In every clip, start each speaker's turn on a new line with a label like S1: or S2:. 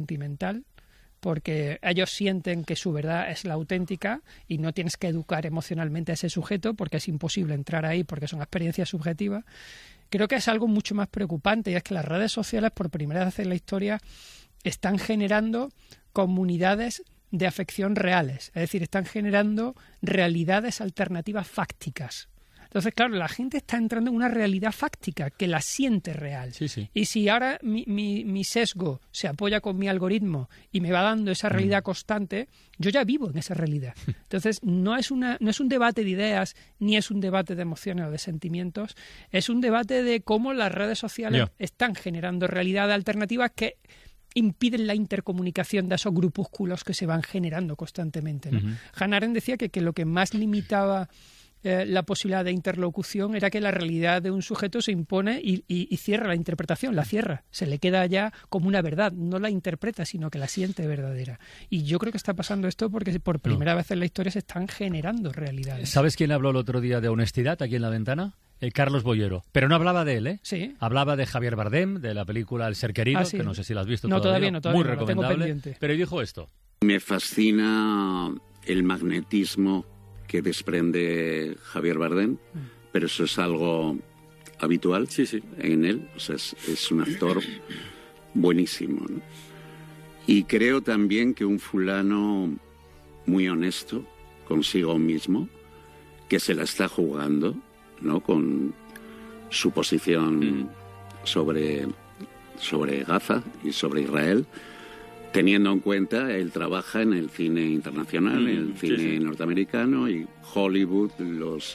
S1: sentimental, porque ellos sienten que su verdad es la auténtica y no tienes que educar emocionalmente a ese sujeto porque es imposible entrar ahí porque son experiencias subjetivas. Creo que es algo mucho más preocupante, y es que las redes sociales, por primera vez en la historia, están generando comunidades de afección reales, es decir, están generando realidades alternativas fácticas. Entonces, claro, la gente está entrando en una realidad fáctica que la siente real.
S2: Sí, sí.
S1: Y si ahora mi sesgo se apoya con mi algoritmo y me va dando esa realidad constante, yo ya vivo en esa realidad. Entonces, no es un debate de ideas, ni es un debate de emociones o de sentimientos, es un debate de cómo las redes sociales están generando realidades alternativas que impiden la intercomunicación de esos grupúsculos que se van generando constantemente, ¿no? Hannah Arendt decía que lo que más limitaba la posibilidad de interlocución era que la realidad de un sujeto se impone y cierra la interpretación, la cierra, se le queda ya como una verdad, no la interpreta, sino que la siente verdadera. Y yo creo que está pasando esto porque por primera vez en la historia se están generando realidades.
S2: ¿Sabes quién habló el otro día de honestidad aquí en La Ventana? Carlos Boyero. Pero no hablaba de él, ¿eh?
S1: Sí.
S2: Hablaba de Javier Bardem, de la película El ser querido, que no sé si la has visto todavía.
S1: No,
S2: muy
S1: no,
S2: recomendable.
S1: lo tengo pendiente.
S2: Pero dijo esto.
S3: Me fascina el magnetismo que desprende Javier Bardem, pero eso es algo habitual en él. O sea, es un actor buenísimo, ¿no? Y creo también que un fulano muy honesto consigo mismo, que se la está jugando, ¿no?, con su posición sobre Gaza y sobre Israel, teniendo en cuenta, él trabaja en el cine internacional, en el cine norteamericano, y Hollywood, los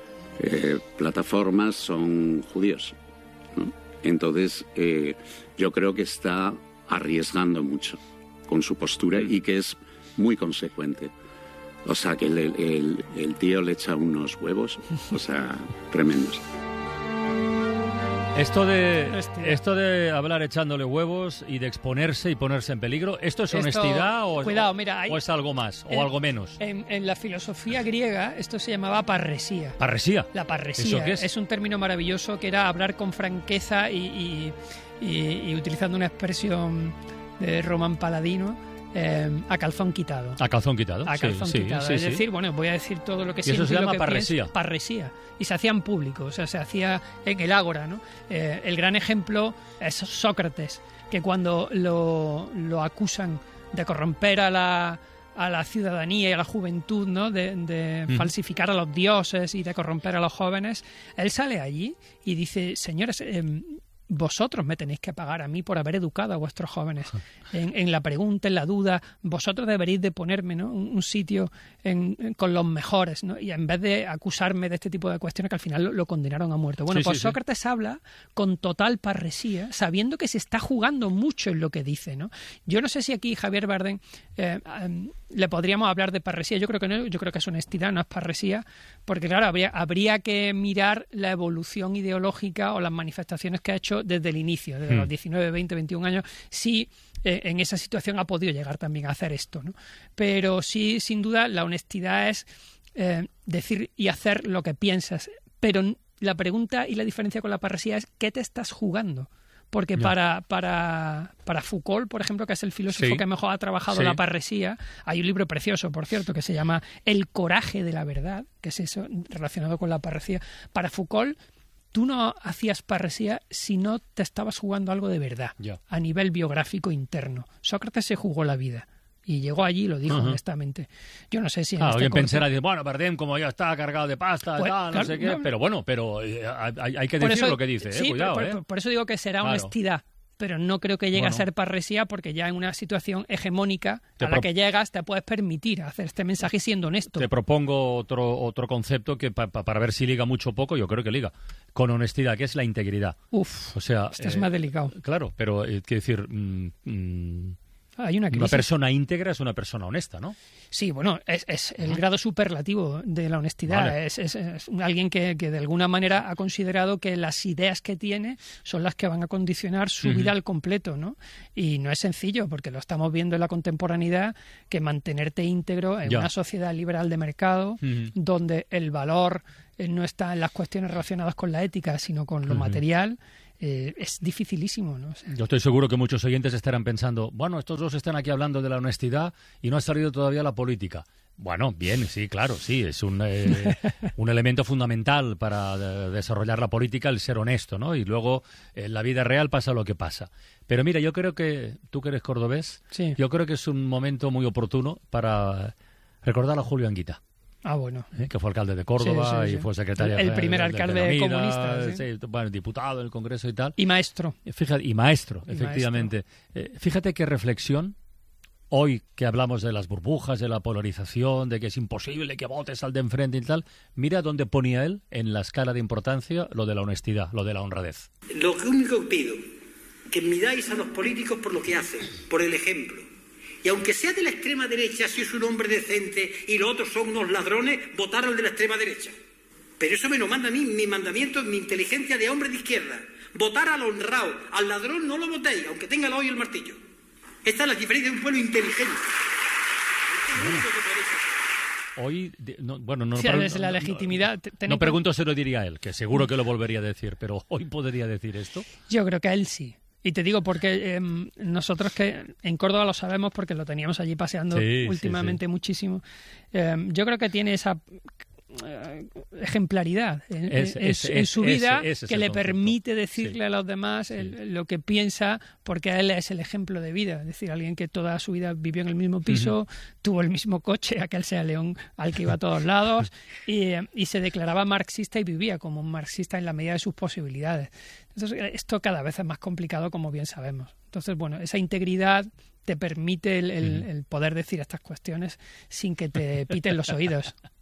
S3: plataformas son judíos, ¿no? Entonces, yo creo que está arriesgando mucho con su postura y que es muy consecuente. O sea, que el tío le echa unos huevos, o sea, tremendos.
S2: Esto de hablar echándole huevos y de exponerse y ponerse en peligro, ¿esto es honestidad o es algo más o algo menos?
S1: En la filosofía griega esto se llamaba parresía.
S2: ¿Parresía?
S1: La parresía.
S2: ¿Eso qué es?
S1: Es un término maravilloso que era hablar con franqueza y utilizando una expresión de Román Paladino, a calzón quitado.
S2: A calzón quitado.
S1: A calzón quitado. Es decir, bueno, voy a decir todo lo que siento.
S2: Y eso se llama
S1: parresía. Parresía. Y se hacía en público, o sea, se hacía en el ágora, ¿no? El gran ejemplo es Sócrates, que cuando lo acusan de corromper a la ciudadanía y a la juventud, ¿no?, de falsificar a los dioses y de corromper a los jóvenes, él sale allí y dice: señores, vosotros me tenéis que pagar a mí por haber educado a vuestros jóvenes en la pregunta, en la duda. Vosotros deberéis de ponerme, ¿no?, un sitio con los mejores, ¿no?, y en vez de acusarme de este tipo de cuestiones que al final lo condenaron a muerte. Bueno, Sócrates habla con total parresía, sabiendo que se está jugando mucho en lo que dice, ¿no? Yo no sé si aquí Javier Bardem le podríamos hablar de parresía. Yo creo que no, yo creo que es honestidad, no es parresía, porque claro, habría que mirar la evolución ideológica o las manifestaciones que ha hecho desde el inicio, desde los 19, 20, 21 años, si en esa situación ha podido llegar también a hacer esto, ¿no? Pero sí, sin duda, la honestidad es decir y hacer lo que piensas, pero la pregunta y la diferencia con la parresía es ¿qué te estás jugando? Porque para Foucault, por ejemplo, que es el filósofo que mejor ha trabajado la parresía, hay un libro precioso, por cierto, que se llama El coraje de la verdad, que es eso relacionado con la parresía. Para Foucault, tú no hacías parresía si no te estabas jugando algo de verdad, a nivel biográfico interno. Sócrates se jugó la vida y llegó allí y lo dijo honestamente. Yo no sé si...
S2: alguien pensará, bueno, Bardem, como ya está cargado de pasta, pues, tal, no sé qué, pero bueno, hay que decir eso, lo que dice, cuidado.
S1: Por eso digo que será honestidad, pero no creo que llegue a ser parresía, porque ya en una situación hegemónica a la que llegas te puedes permitir hacer este mensaje siendo honesto. Te
S2: propongo otro concepto que para ver si liga mucho o poco, yo creo que liga, con honestidad, que es la integridad.
S1: O sea, esto es más delicado.
S2: Claro, pero quiero decir...
S1: Hay una
S2: persona íntegra es una persona honesta, ¿no?
S1: Sí, bueno, es el grado superlativo de la honestidad. Vale. Es alguien que de alguna manera ha considerado que las ideas que tiene son las que van a condicionar su vida al completo, ¿no? Y no es sencillo, porque lo estamos viendo en la contemporaneidad, que mantenerte íntegro en una sociedad liberal de mercado, donde el valor no está en las cuestiones relacionadas con la ética, sino con lo material, es dificilísimo, ¿no? O sea,
S2: yo estoy seguro que muchos oyentes estarán pensando, bueno, estos dos están aquí hablando de la honestidad y no ha salido todavía la política. Bueno, bien, sí, claro, sí, es un elemento fundamental para desarrollar la política, el ser honesto, ¿no? Y luego en la vida real pasa lo que pasa. Pero mira, yo creo que, tú que eres cordobés,
S1: sí,
S2: yo creo que es un momento muy oportuno para recordar a Julio Anguita.
S1: Ah, bueno.
S2: Que fue alcalde de Córdoba,
S1: sí, sí,
S2: y fue secretario
S1: el primer alcalde comunista.
S2: Sí, bueno, diputado en el Congreso y tal.
S1: Y maestro.
S2: Fíjate, y maestro, efectivamente. Fíjate qué reflexión, hoy que hablamos de las burbujas, de la polarización, de que es imposible que votes al de enfrente y tal, mira dónde ponía él en la escala de importancia lo de la honestidad, lo de la honradez.
S4: Lo único que pido, que miráis a los políticos por lo que hacen, por el ejemplo. Y aunque sea de la extrema derecha, si es un hombre decente y los otros son unos ladrones, votar al de la extrema derecha. Pero eso me lo manda a mí, mi mandamiento, mi inteligencia de hombre de izquierda. Votar al honrado, al ladrón no lo votéis, aunque tenga la hoy y el martillo. Esta es la diferencia de un pueblo inteligente.
S2: Hoy,
S1: desde la legitimidad...
S2: No pregunto si lo diría él, que seguro que lo volvería a decir, pero ¿hoy podría decir esto?
S1: Yo creo que a él sí. Y te digo porque nosotros que en Córdoba lo sabemos porque lo teníamos allí paseando últimamente muchísimo. Yo creo que tiene esa ejemplaridad en su vida que le permite decirle a los demás lo que piensa, porque él es el ejemplo de vida. Es decir, alguien que toda su vida vivió en el mismo piso, tuvo el mismo coche, aquel Sea León al que iba a todos lados, y se declaraba marxista y vivía como un marxista en la medida de sus posibilidades. Entonces, esto cada vez es más complicado, como bien sabemos. Entonces, bueno, esa integridad te permite el poder decir estas cuestiones sin que te piten los oídos.